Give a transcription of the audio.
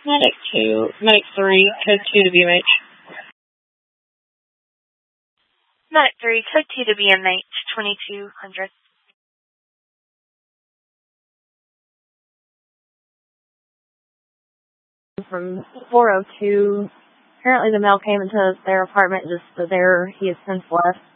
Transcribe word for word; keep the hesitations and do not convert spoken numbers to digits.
Medic two, Medic three, code two to B M H. Medic three, code two to B M H, twenty-two hundred. From four oh two, apparently the male came into their apartment, just there he has since left.